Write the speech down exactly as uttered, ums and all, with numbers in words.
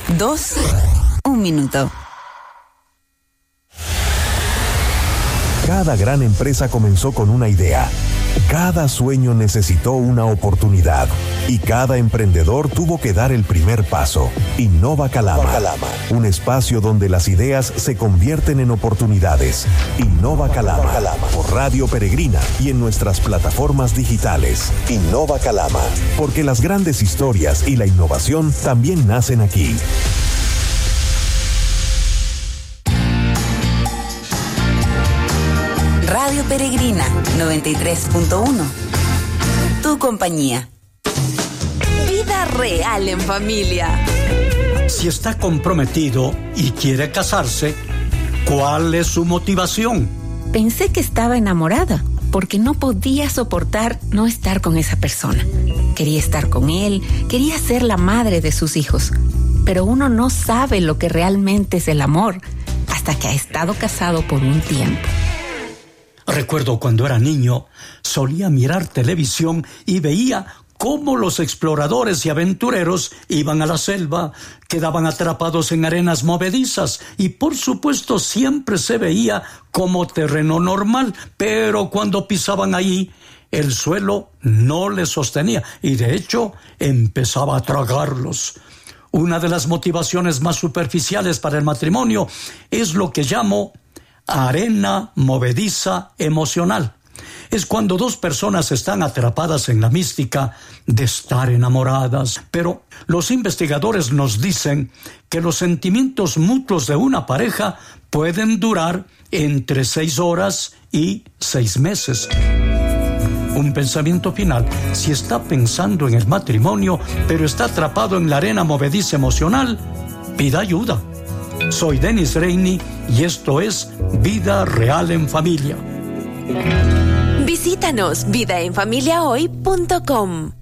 dos, un minuto. Cada gran empresa comenzó con una idea. Cada sueño necesitó una oportunidad. Y cada emprendedor tuvo que dar el primer paso. Innova Calama. Calama. Un espacio donde las ideas se convierten en oportunidades. Innova Calama. Calama. Por Radio Peregrina y en nuestras plataformas digitales. Innova Calama. Porque las grandes historias y la innovación también nacen aquí. Radio Peregrina noventa y tres punto uno. Tu compañía. Vida real en familia. Si está comprometido y quiere casarse, ¿cuál es su motivación? Pensé que estaba enamorada porque no podía soportar no estar con esa persona. Quería estar con él, quería ser la madre de sus hijos. Pero uno no sabe lo que realmente es el amor hasta que ha estado casado por un tiempo. Recuerdo cuando era niño, solía mirar televisión y veía cómo los exploradores y aventureros iban a la selva, quedaban atrapados en arenas movedizas y por supuesto siempre se veía como terreno normal, pero cuando pisaban ahí, el suelo no les sostenía y de hecho empezaba a tragarlos. Una de las motivaciones más superficiales para el matrimonio es lo que llamo arena movediza emocional. Es cuando dos personas están atrapadas en la mística de estar enamoradas. Pero los investigadores nos dicen que los sentimientos mutuos de una pareja pueden durar entre seis horas y seis meses. Un pensamiento final: si está pensando en el matrimonio, pero está atrapado en la arena movediza emocional, pida ayuda. Soy Denis Reini y esto es Vida Real en Familia. Visítanos vida en familia hoy punto com.